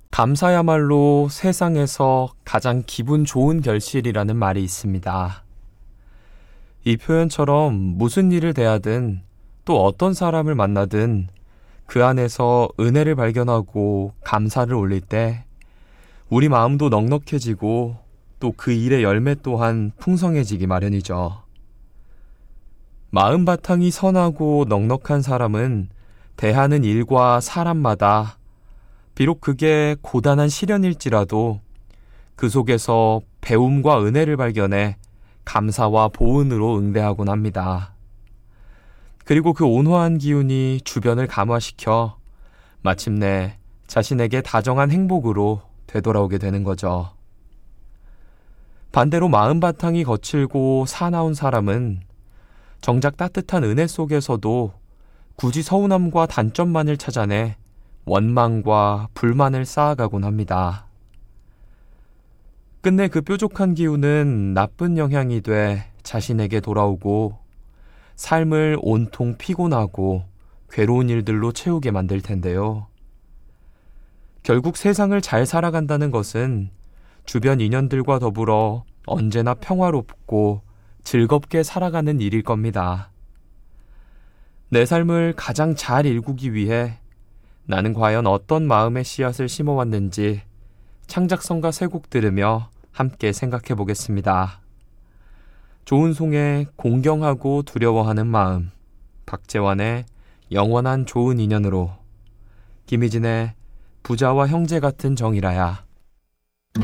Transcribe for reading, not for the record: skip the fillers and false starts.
감사야말로 세상에서 가장 기분 좋은 결실이라는 말이 있습니다. 이 표현처럼 무슨 일을 대하든 또 어떤 사람을 만나든 그 안에서 은혜를 발견하고 감사를 올릴 때 우리 마음도 넉넉해지고 또 그 일의 열매 또한 풍성해지기 마련이죠. 마음 바탕이 선하고 넉넉한 사람은 대하는 일과 사람마다 비록 그게 고단한 시련일지라도 그 속에서 배움과 은혜를 발견해 감사와 보은으로 응대하곤 합니다. 그리고 그 온화한 기운이 주변을 감화시켜 마침내 자신에게 다정한 행복으로 되돌아오게 되는 거죠. 반대로 마음 바탕이 거칠고 사나운 사람은 정작 따뜻한 은혜 속에서도 굳이 서운함과 단점만을 찾아내 원망과 불만을 쌓아가곤 합니다. 끝내 그 뾰족한 기운은 나쁜 영향이 돼 자신에게 돌아오고 삶을 온통 피곤하고 괴로운 일들로 채우게 만들 텐데요. 결국 세상을 잘 살아간다는 것은 주변 인연들과 더불어 언제나 평화롭고 즐겁게 살아가는 일일 겁니다. 내 삶을 가장 잘 일구기 위해 나는 과연 어떤 마음의 씨앗을 심어왔는지 창작성가 세 곡 들으며 함께 생각해 보겠습니다. 좋은 송의 공경하고 두려워하는 마음, 박재환의 영원한 좋은 인연으로, 김희진의 부자와 형제 같은 정이라야.